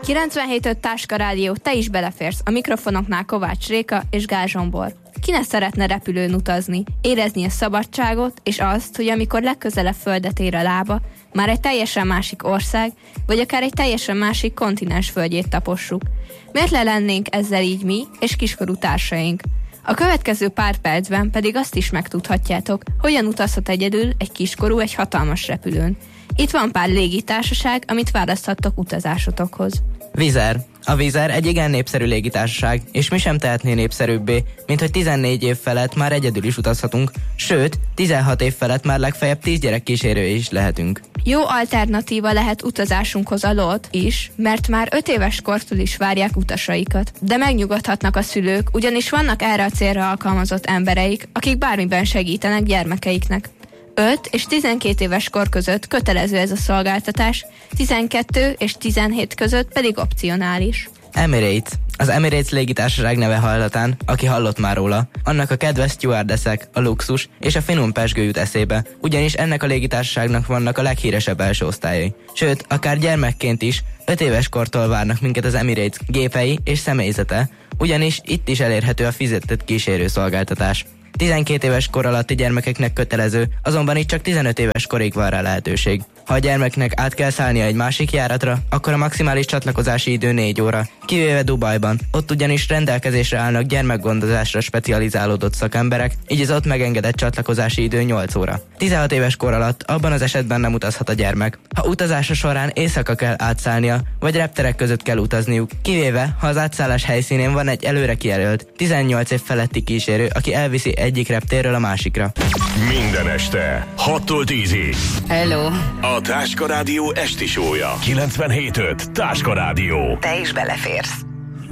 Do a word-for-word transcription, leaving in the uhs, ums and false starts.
kilencvenhét öt Táska Rádió, te is beleférsz. A mikrofonoknál Kovács Réka és Gál Zsombor. Ki ne szeretne repülőn utazni, érezni a szabadságot, és azt, hogy amikor legközelebb földet ér a lába, már egy teljesen másik ország, vagy akár egy teljesen másik kontinens földjét tapossuk. Miért le lennénk ezzel így mi és kiskorú társaink? A következő pár percben pedig azt is megtudhatjátok, hogyan utazhat egyedül egy kiskorú egy hatalmas repülőn. Itt van pár légitársaság, amit választhattok utazásotokhoz. Wizz Air. A Wizz Air egy igen népszerű légitársaság, és mi sem tehetné népszerűbbé, mint hogy tizennégy év felett már egyedül is utazhatunk, sőt, tizenhat év felett már legfeljebb tíz gyerek kísérői is lehetünk. Jó alternatíva lehet utazásunkhoz a LOT is, mert már öt éves kortól is várják utasaikat. De megnyugodhatnak a szülők, ugyanis vannak erre a célra alkalmazott embereik, akik bármiben segítenek gyermekeiknek. öt és tizenkét éves kor között kötelező ez a szolgáltatás, tizenkettő és tizenhét között pedig opcionális. Emirates. Az Emirates légitársaság neve hallatán, aki hallott már róla, annak a kedves stewardessek, a luxus és a finom pezsgő jut eszébe, ugyanis ennek a légitársaságnak vannak a leghíresebb első osztályai. Sőt, akár gyermekként is, öt éves kortól várnak minket az Emirates gépei és személyzete, ugyanis itt is elérhető a fizetett kísérő szolgáltatás. tizenkét éves kor alatti gyermekeknek kötelező, azonban itt csak tizenöt éves korig van rá lehetőség. Ha a gyermeknek át kell szállnia egy másik járatra, akkor a maximális csatlakozási idő négy óra, kivéve Dubajban. Ott ugyanis rendelkezésre állnak gyermekgondozásra specializálódott szakemberek, így az ott megengedett csatlakozási idő nyolc óra. tizenhat éves kor alatt abban az esetben nem utazhat a gyermek. Ha utazása során éjszaka kell átszállnia, vagy repterek között kell utazniuk, kivéve, ha az átszállás helyszínén van egy előre kijelölt, tizennyolc év feletti kísérő, aki elviszi egyik reptérről a másikra. Minden este, hattól tízig. Hello! A Táska Rádió esti show-ja. kilencvenhét öt Táska Rádió. Te is beleférsz.